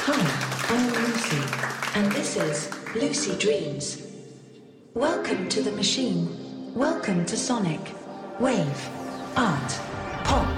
Hi, I'm Lucy, and this is Lucy Dreams. Welcome to the machine. Welcome to Sonic. Wave. Art. Pop.